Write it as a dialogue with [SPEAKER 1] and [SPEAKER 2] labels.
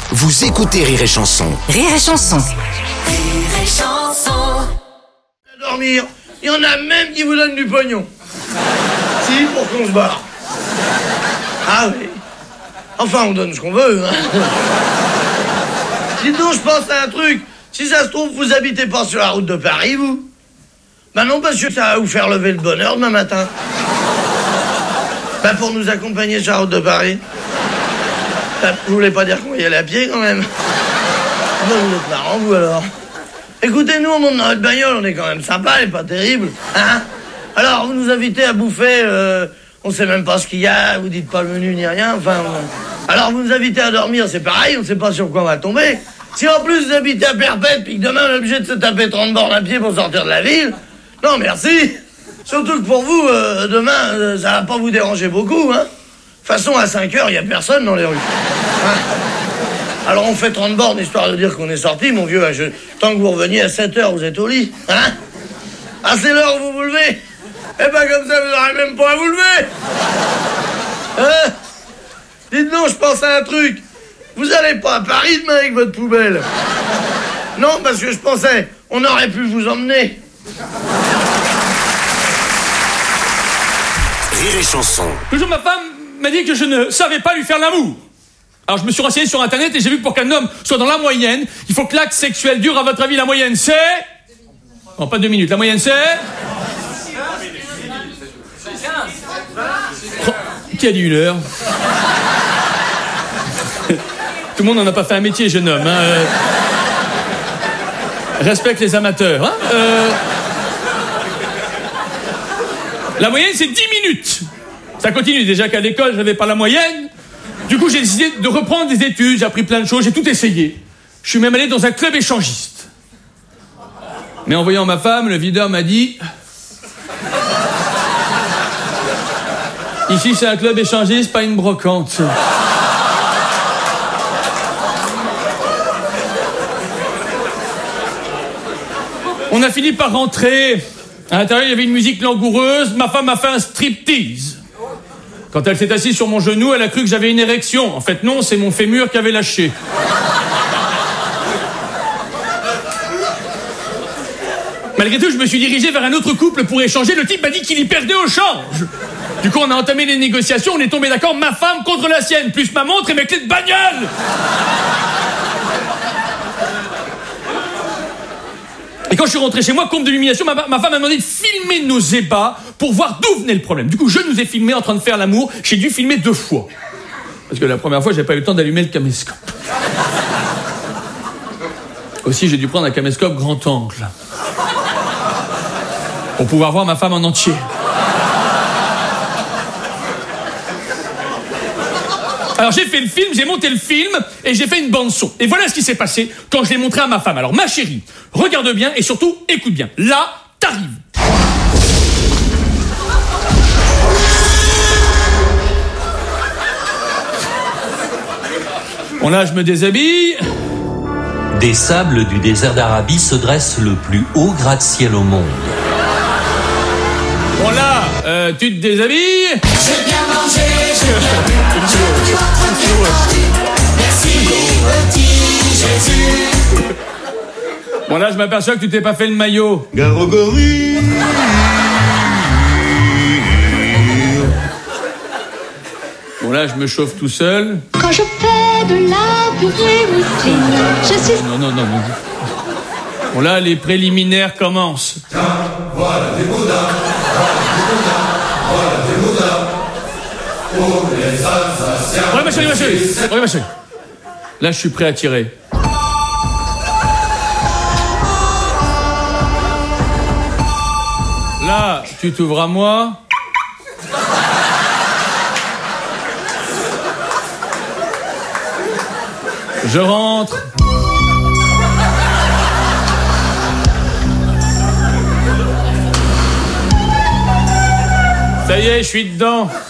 [SPEAKER 1] Vous écoutez Rire et Chanson.
[SPEAKER 2] Rire et Chanson.
[SPEAKER 3] Rire et Chanson.
[SPEAKER 4] À dormir, il y en a même qui vous donnent du pognon. Si, pour qu'on se barre. Ah oui. Enfin, on donne ce qu'on veut, hein. Dis donc, je pense à un truc. Si ça se trouve, vous habitez pas sur la route de Paris, vous? Bah non, parce que ça va vous faire lever le bonheur demain matin. Bah pour nous accompagner sur la route de Paris. Bah, vous voulez pas dire qu'on va y aller à pied, quand même? Bah, vous êtes marrant, vous, alors. Écoutez, nous, on monte dans notre bagnole, on est quand même sympa et pas terrible, hein? Alors, vous nous invitez à bouffer, on sait même pas ce qu'il y a, vous dites pas le menu ni rien, enfin... Alors, vous nous invitez à dormir, c'est pareil, on sait pas sur quoi on va tomber. Si en plus vous habitez à Perpète, puis que demain on est obligé de se taper 30 bornes à pied pour sortir de la ville, non merci. Surtout que pour vous, demain, ça va pas vous déranger beaucoup, hein. De toute façon, à 5 heures, il y a personne dans les rues. Hein. Alors on fait 30 bornes, histoire de dire qu'on est sorti, mon vieux. Tant que vous reveniez à 7 heures, vous êtes au lit, hein. Ah, c'est l'heure où vous vous levez. Eh ben comme ça, vous n'aurez même pas à vous lever. Hein. Dites donc, je pense à un truc. Vous allez pas à Paris demain avec votre poubelle? Non, parce que je pensais, on aurait pu vous emmener.
[SPEAKER 1] Rire et Chanson.
[SPEAKER 5] Le jour, ma femme m'a dit que je ne savais pas lui faire l'amour. Alors je me suis renseigné sur internet et j'ai vu que pour qu'un homme soit dans la moyenne, il faut que l'acte sexuel dure, à votre avis, la moyenne c'est... Non, pas 2 minutes, la moyenne c'est... Qui a dit 1 heure? Tout le monde n'en a pas fait un métier, jeune homme. Hein. Respecte les amateurs. Hein. La moyenne, c'est 10 minutes. Ça continue. Déjà qu'à l'école, je n'avais pas la moyenne. Du coup, j'ai décidé de reprendre des études. J'ai appris plein de choses. J'ai tout essayé. Je suis même allé dans un club échangiste. Mais en voyant ma femme, le videur m'a dit... Ici, c'est un club échangiste, pas une brocante. On a fini par rentrer. À l'intérieur, il y avait une musique langoureuse. Ma femme a fait un striptease. Quand elle s'est assise sur mon genou, elle a cru que j'avais une érection. En fait, non, c'est mon fémur qui avait lâché. Malgré tout, je me suis dirigé vers un autre couple pour échanger. Le type m'a dit qu'il y perdait au change. Du coup, on a entamé les négociations. On est tombé d'accord, ma femme contre la sienne, plus ma montre et mes clés de bagnole. Et quand je suis rentré chez moi, comble de l'humiliation, ma femme m'a demandé de filmer nos ébats pour voir d'où venait le problème. Du coup, je nous ai filmés en train de faire l'amour. J'ai dû filmer 2 fois. Parce que la première fois, j'avais pas eu le temps d'allumer le caméscope. Aussi, j'ai dû prendre un caméscope grand angle. Pour pouvoir voir ma femme en entier. Alors j'ai fait le film, j'ai monté le film et j'ai fait une bande son. Et voilà ce qui s'est passé quand je l'ai montré à ma femme. Alors ma chérie, regarde bien et surtout écoute bien. Là, t'arrives. Bon là, je me déshabille.
[SPEAKER 6] Des sables du désert d'Arabie se dresse le plus haut gratte-ciel au monde.
[SPEAKER 5] Bon là, tu te déshabilles.
[SPEAKER 3] J'ai bien mangé, j'ai bien bu. Je dois tranquille. Merci, petit Jésus.
[SPEAKER 5] Bon là, je m'aperçois que tu t'es pas fait le maillot.
[SPEAKER 7] Garogori.
[SPEAKER 5] Bon là, je me chauffe tout seul.
[SPEAKER 8] Quand je fais de la purée mousseline, je suis...
[SPEAKER 5] Non. Bon là, les préliminaires commencent.
[SPEAKER 7] Voilà des bouddhas. Voilà des bouddhas. Pour les Alsaciens.
[SPEAKER 5] Regarde ma chérie. Là, je suis prêt à tirer. Là, tu t'ouvres à moi. Je rentre. Ça y est, je suis dedans.